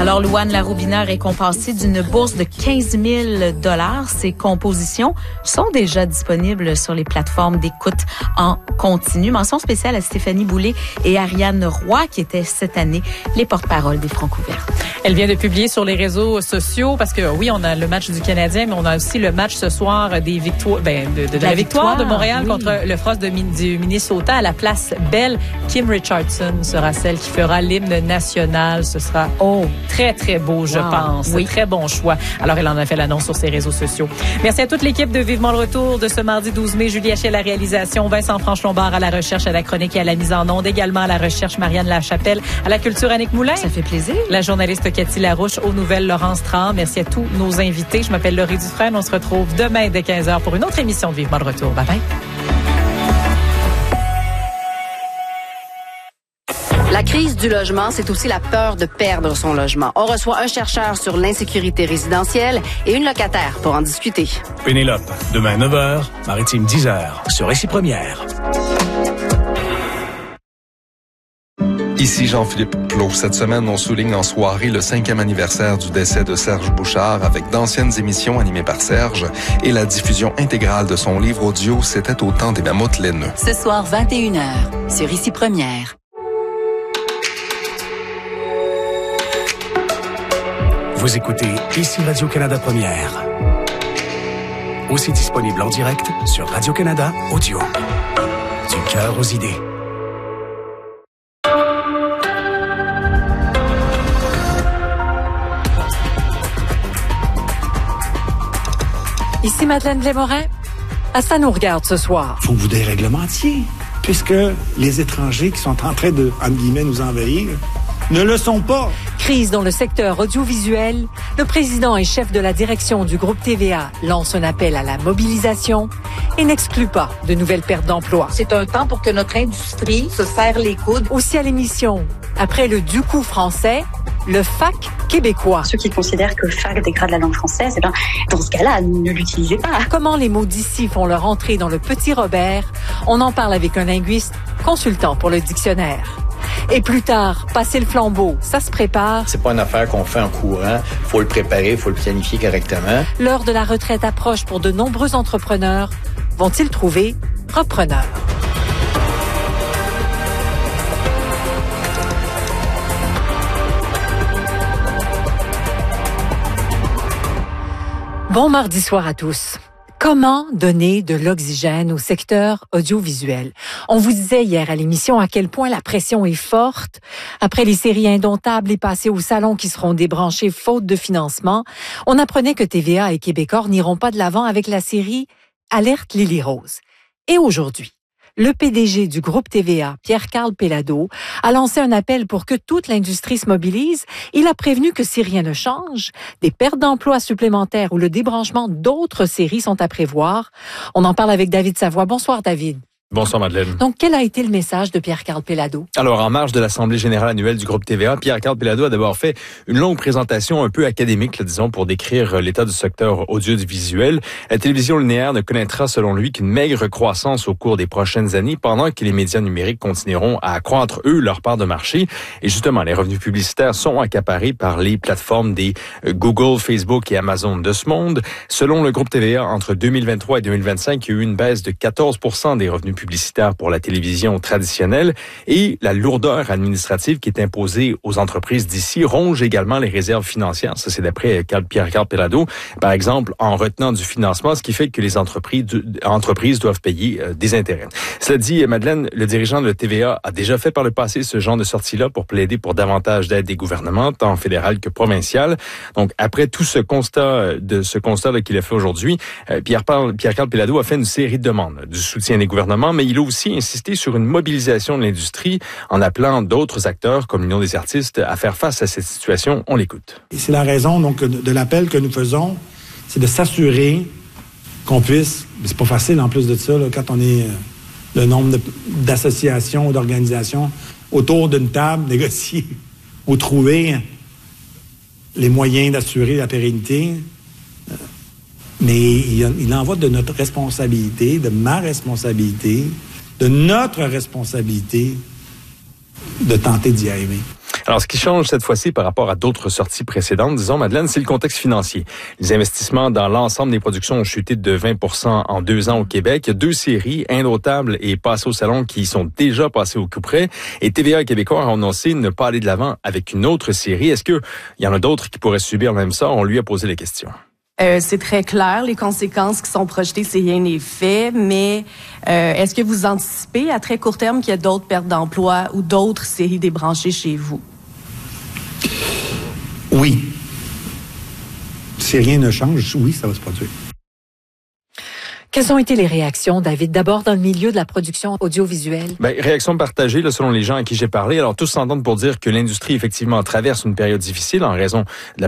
Alors, Louane Larobina récompensée d'une bourse de 15 000 $. Ses compositions sont déjà disponibles sur les plateformes d'écoute en continu. Mention spéciale à Stéphanie Boulay et Ariane Roy, qui étaient cette année les porte-parole des Francs-Ouverts. Elle vient de publier sur les réseaux sociaux parce que oui, on a le match du Canadien, mais on a aussi le match ce soir des victoires, de la victoire de Montréal contre le Frost du Minnesota à la place Bell. Kim Richardson sera celle qui fera l'hymne national. Ce sera très, très beau, je pense. Oui. Très bon choix. Alors, elle en a fait l'annonce sur ses réseaux sociaux. Merci à toute l'équipe de Vivement le retour de ce mardi 12 mai. Julie Hachet à la réalisation, Vincent Franche-Lombard à la recherche, à la chronique et à la mise en onde. Également à la recherche, Marianne Lachapelle. À la culture, Annick Moulin. Ça fait plaisir. La journaliste Cathy Larouche, aux nouvelles, Laurence Tran. Merci à tous nos invités. Je m'appelle Laurie Dufresne. On se retrouve demain dès 15h pour une autre émission de Vivement le retour. Bye bye. La crise du logement, c'est aussi la peur de perdre son logement. On reçoit un chercheur sur l'insécurité résidentielle et une locataire pour en discuter. Pénélope, demain 9h, Maritime 10h, sur Ici Première. Ici Jean-Philippe Plot. Cette semaine, on souligne en soirée le 5e anniversaire du décès de Serge Bouchard avec d'anciennes émissions animées par Serge et la diffusion intégrale de son livre audio « C'était au temps des mammouths laineux ». Ce soir, 21h, sur Ici Première. Vous écoutez Ici Radio-Canada Première. Aussi disponible en direct sur Radio-Canada Audio. Du cœur aux idées. Ici Madeleine Blais-Morin. Ça nous regarde ce soir. Faut que vous déréglementiez, puisque les étrangers qui sont en train de, entre guillemets, nous envahir, ne le sont pas. Crise dans le secteur audiovisuel. Le président et chef de la direction du groupe TVA lance un appel à la mobilisation et n'exclut pas de nouvelles pertes d'emplois. C'est un temps pour que notre industrie se serre les coudes. Aussi à l'émission, après le du coup français, le FAC québécois. Ceux qui considèrent que le FAC dégrade la langue française, dans ce cas-là, ne l'utilisez pas. Comment les mots d'ici font leur entrée dans le petit Robert? On en parle avec un linguiste consultant pour le dictionnaire. Et plus tard, passer le flambeau, ça se prépare. C'est pas une affaire qu'on fait en courant. Faut le préparer, faut le planifier correctement. L'heure de la retraite approche pour de nombreux entrepreneurs. Vont-ils trouver repreneur? Bon mardi soir à tous. Comment donner de l'oxygène au secteur audiovisuel? On vous disait hier à l'émission à quel point la pression est forte. Après les séries indomptables et passées au salon qui seront débranchées faute de financement, on apprenait que TVA et Québecor n'iront pas de l'avant avec la série Alerte Lily Rose. Et aujourd'hui, le PDG du groupe TVA, Pierre-Carl Péladeau, a lancé un appel pour que toute l'industrie se mobilise. Il a prévenu que si rien ne change, des pertes d'emplois supplémentaires ou le débranchement d'autres séries sont à prévoir. On en parle avec David Savoie. Bonsoir, David. Bonsoir Madeleine. Donc, quel a été le message de Pierre-Carl Péladeau? Alors, en marge de l'Assemblée générale annuelle du groupe TVA, Pierre-Carl Péladeau a d'abord fait une longue présentation un peu académique, disons, pour décrire l'état du secteur audiovisuel. La télévision linéaire ne connaîtra, selon lui, qu'une maigre croissance au cours des prochaines années, pendant que les médias numériques continueront à accroître, eux, leur part de marché. Et justement, les revenus publicitaires sont accaparés par les plateformes des Google, Facebook et Amazon de ce monde. Selon le groupe TVA, entre 2023 et 2025, il y a eu une baisse de 14% des revenus publicitaires pour la télévision traditionnelle et la lourdeur administrative qui est imposée aux entreprises d'ici ronge également les réserves financières. Ça, c'est d'après Pierre-Carl Péladeau. Par exemple, en retenant du financement, ce qui fait que les entreprises doivent payer des intérêts. Cela dit, Madeleine, le dirigeant de la TVA a déjà fait par le passé ce genre de sortie-là pour plaider pour davantage d'aide des gouvernements, tant fédéral que provincial. Donc, après tout ce constat qu'il a fait aujourd'hui, Pierre-Carl Péladeau a fait une série de demandes du soutien des gouvernements, mais il a aussi insisté sur une mobilisation de l'industrie en appelant d'autres acteurs comme l'Union des artistes à faire face à cette situation. On l'écoute. Et c'est la raison donc de l'appel que nous faisons, c'est de s'assurer qu'on puisse, mais c'est pas facile en plus de ça, là, quand on est le nombre d'associations ou d'organisations autour d'une table, négocier ou trouver les moyens d'assurer la pérennité. Mais il en va de notre responsabilité, de ma responsabilité, de notre responsabilité de tenter d'y arriver. Alors, ce qui change cette fois-ci par rapport à d'autres sorties précédentes, disons, Madeleine, c'est le contexte financier. Les investissements dans l'ensemble des productions ont chuté de 20% en 2 ans au Québec. Il y a 2 séries, Indomptable et Passé au salon, qui sont déjà passées au couperet. Et TVA et Québécois ont annoncé ne pas aller de l'avant avec une autre série. Est-ce qu'il y en a d'autres qui pourraient subir le même sort? On lui a posé les questions. C'est très clair, les conséquences qui sont projetées, c'est rien n'est fait, mais est-ce que vous anticipez à très court terme qu'il y a d'autres pertes d'emploi ou d'autres séries débranchées chez vous? Oui. Si rien ne change, oui, ça va se produire. Quelles ont été les réactions, David? D'abord, dans le milieu de la production audiovisuelle. Réactions partagées, là, selon les gens à qui j'ai parlé. Alors, tous s'entendent pour dire que l'industrie, effectivement, traverse une période difficile en raison de la